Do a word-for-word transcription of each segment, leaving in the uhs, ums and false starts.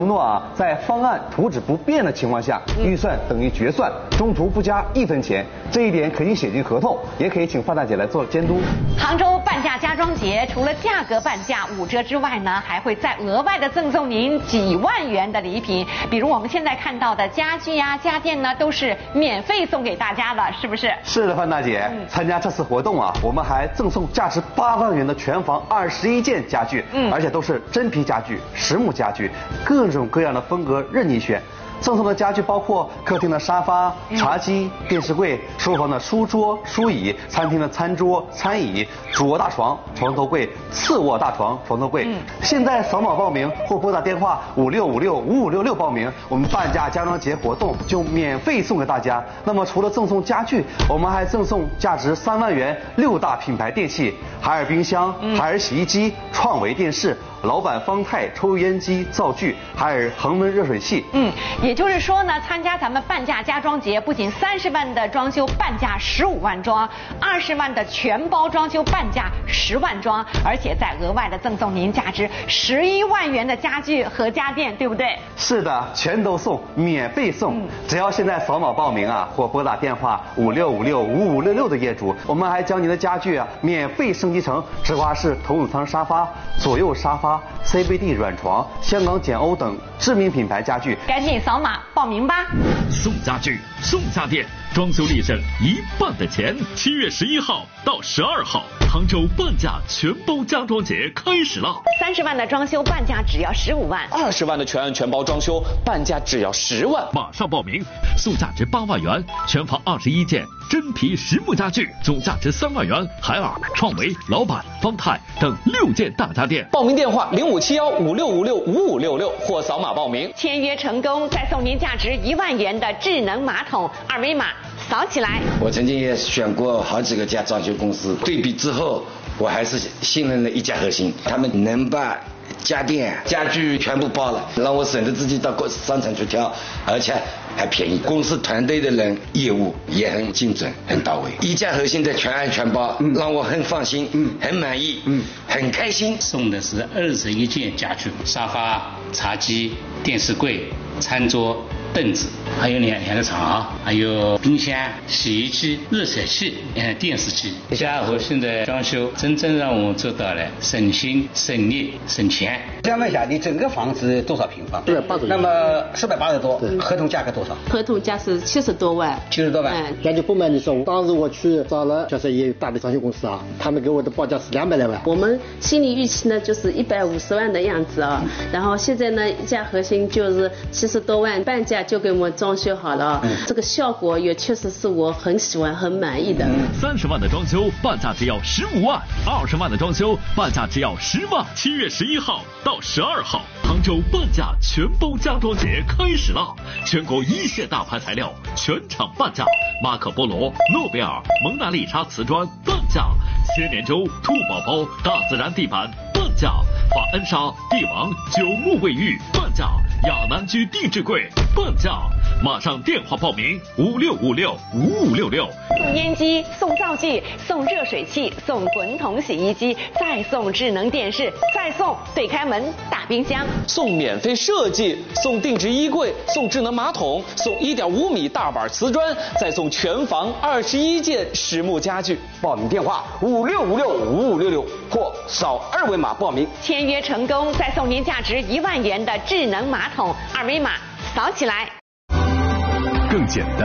承诺啊，在方案图纸不变的情况下，预算等于决算，中途不加一分钱，这一点可以写进合同，也可以请范大姐来做监督。 杭州半价家装节除了价格半价五折之外呢，还会再额外的赠送您几万元的礼品，比如我们现在看到的家具呀、家电呢，都是免费送给大家的，是不是？ 是的，范大姐，嗯、参加这次活动啊，我们还赠送价值八万元的全房二十一件家具，嗯，而且都是真皮家具、实木家具，各种各样的风格任你选。赠送的家具包括客厅的沙发、茶几、电视柜，书房的书桌、书椅，餐厅的餐桌、餐椅，主卧大床、床头柜，次卧大床、床头柜。嗯、现在扫码报名或拨打电话五六五六五五六六报名，我们半价家装节活动就免费送给大家。那么除了赠送家具，我们还赠送价值三万元六大品牌电器：海尔冰箱、嗯、海尔洗衣机、创维电视、老板方太抽油烟机、灶具，海尔恒温热水器。 嗯，也就是说呢，参加咱们半价家装节，不仅三十万的装修半价十五万装，二十万的全包装修半价十万装，而且再额外的赠送您价值十一万元的家具和家电，对不对？ 是的，全都送，免费送。嗯、只要现在扫码报名啊，或拨打电话五六五六五五六六的业主，我们还将您的家具啊免费升级成直滑式头等舱沙发、左右沙发、C V D 软床、香港简欧等知名品牌家具。 赶紧扫码报名吧！ 送家具，送家电，装修立省一半的钱。七月十一号到十二号，杭州半价全包家装节开始了。 三十万的装修半价只要十五万， 二十万的全案全包装修半价只要十万。 马上报名，送价值八万元，全房二十一件真皮实木家具，总价值三万元，海尔、创维、老板、方太等六件大家电。 报名电话零五七幺五六五六五五六六或扫码报名。 签约成功，再送您价值一万元的智能马桶，二维码扫起来。 我曾经也选过好几个家装修公司，对比之后，我还是信任了一家核心，他们能把家电家具全部包了，让我省得自己到商场去挑，而且还便宜。公司团队的人业务也很精准很到位，一家核心的全案全包，嗯、让我很放心，嗯，很满意，嗯，很开心。 送的是二十一件家具，沙发、茶几、电视柜、餐桌、凳子，还有两两个床，还有冰箱、洗衣机、热水器、嗯，电视机。家核心的装修真正让我们做到了省心、省力、省钱。 想问一下，你整个房子多少平方？ 对，八十。 那么四百八十多，合同价格多少？ 合同价是七十多万。 七十多万。 嗯，那就不瞒你说，当时我去找了就是也有大的装修公司啊，他们给我的报价是两百来万。 我们心理预期呢就是一百五十万的样子啊，然后现在呢一家核心就是七十多万，半价就给我们装修好了，嗯、这个效果也确实是我很喜欢、很满意的。 三十万的装修半价只要十五万，二十万的装修半价只要十万。七月十一号到十二号，杭州半价全包家装节开始了，全国一线大牌材料全场半价，马可波罗、诺贝尔、蒙娜丽莎瓷砖半价，千年舟、兔宝宝、大自然地板半价，法恩莎、帝王、九牧卫浴半价，亚南居定制柜半价。马上电话报名五六五六五五六六。 送烟机，送灶具，送热水器，送滚筒洗衣机，再送智能电视，再送对开门大冰箱， 送免费设计，送定制衣柜，送智能马桶，送一点五米大板瓷砖，再送全房二十一件实木家具。 报名电话五六五六五五六六或扫二维码报名。 签约成功，再送您价值一万元的智能马桶，二维码扫起来。 更简单，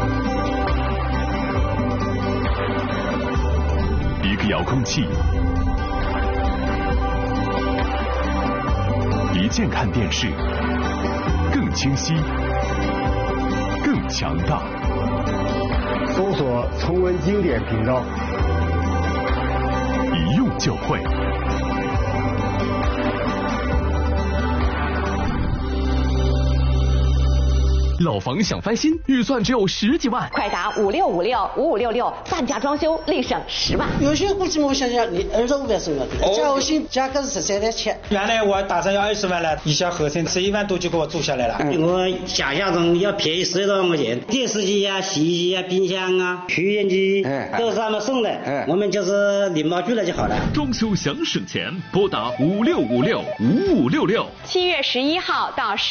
一个遥控器，一键看电视，更清晰，更强大。 搜索重温经典频道， 一用就会。 老房想翻新，预算只有十几万， 快打五六五六五五六六，半价装修立省十万。 有些估计我想想，你二十五万是要的，家核心价格是十三点七。 原来我打算要二十万了，一下核心十一万多就给我做下来了。 嗯、我想象中要便宜十多万块钱，电视机呀、洗衣机啊、冰箱啊、抽烟机、嗯、都是他们送的，嗯、我们就是礼貌拒了就好了。 装修想省钱，拨打五六五六五五六六。 七月十一号到十。